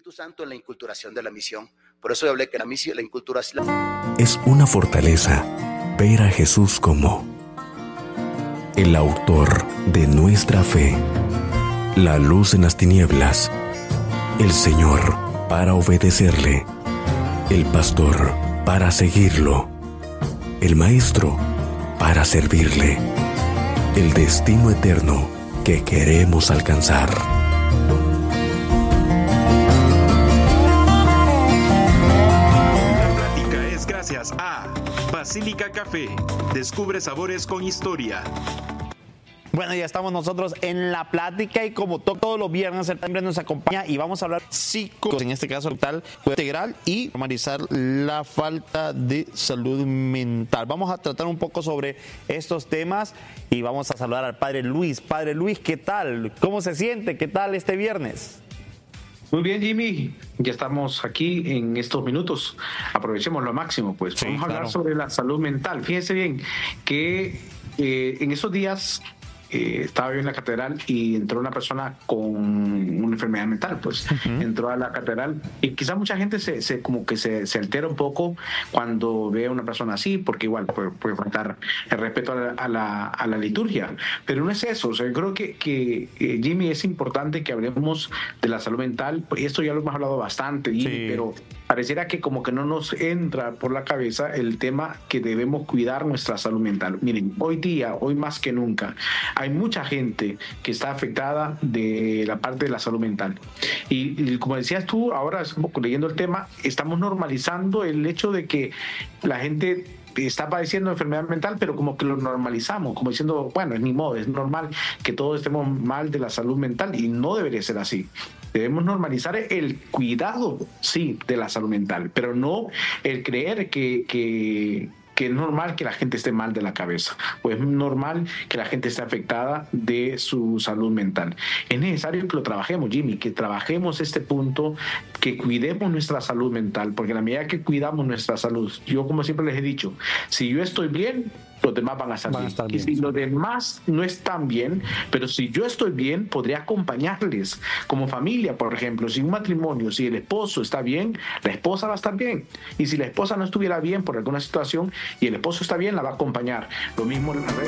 Espíritu Santo en la inculturación de la misión. Por eso yo hablé que la misión, la inculturación... Es una fortaleza ver a Jesús como el autor de nuestra fe, la luz en las tinieblas, el Señor para obedecerle, el pastor para seguirlo, el maestro para servirle, el destino eterno que queremos alcanzar. La plática es gracias a Basílica Café. Descubre sabores con historia. Bueno, ya estamos nosotros en la plática y como todos los viernes el Padre nos acompaña y vamos a hablar psicos, en este caso tal integral y normalizar la falta de salud mental. Vamos a tratar un poco sobre estos temas y vamos a saludar al Padre Luis. Padre Luis, ¿qué tal? ¿Cómo se siente? ¿Qué tal este viernes? Muy bien, Jimmy, ya estamos aquí en estos minutos, aprovechemos lo máximo, pues Sí, vamos a hablar claro. sobre la salud mental. Fíjense bien que en esos días estaba yo en la catedral y entró una persona con una enfermedad mental, pues entró a la catedral y quizás mucha gente se altera un poco cuando ve a una persona así, porque igual puede faltar el respeto a la liturgia, pero no es eso. O sea, yo creo que Jimmy, es importante que hablemos de la salud mental, y esto ya lo hemos hablado bastante, Jimmy, Sí. pero pareciera que como que no nos entra por la cabeza el tema que debemos cuidar nuestra salud mental. Miren, hoy más que nunca, hay mucha gente que está afectada de la parte de la salud mental. Y como decías tú, ahora un poco leyendo el tema, estamos normalizando el hecho de que la gente está padeciendo enfermedad mental, pero como que lo normalizamos, como diciendo, bueno, es ni modo, es normal que todos estemos mal de la salud mental, y no debería ser así. Debemos normalizar el cuidado, sí, de la salud mental, pero no el creer que es normal que la gente esté mal de la cabeza, o es normal que la gente esté afectada de su salud mental. Es necesario que lo trabajemos, Jimmy, que trabajemos este punto, que cuidemos nuestra salud mental, porque a la medida que cuidamos nuestra salud, yo como siempre les he dicho, si yo estoy bien, los demás van a estar bien. Y si los demás no están bien, pero si yo estoy bien, podría acompañarles como familia, por ejemplo. Si un matrimonio, si el esposo está bien, la esposa va a estar bien. Y si la esposa no estuviera bien por alguna situación y el esposo está bien, la va a acompañar. Lo mismo al revés.